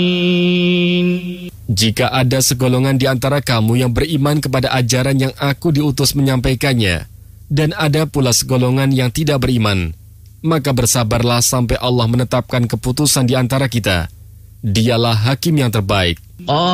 Jika ada segolongan di antara kamu yang beriman kepada ajaran yang aku diutus menyampaikannya, dan ada pula segolongan yang tidak beriman, maka bersabarlah sampai Allah menetapkan keputusan di antara kita. Dialah hakim yang terbaik.